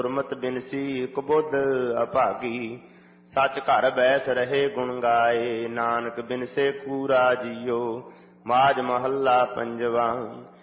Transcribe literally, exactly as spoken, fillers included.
ਗੁਰਮਤਿ ਬਿਨਸੀ ਕੁਬੁੱਧ ਅਭਾਗੀ। ਸੱਚ ਘਰ ਬੈਸ ਰਹੇ ਗੁਣ ਗਾਏ, ਨਾਨਕ ਬਿਨਸੇ ਕੂਰਾ ਜੀਓ। ਮਾਝ ਮਹੱਲਾ ਪੰਜਵਾ।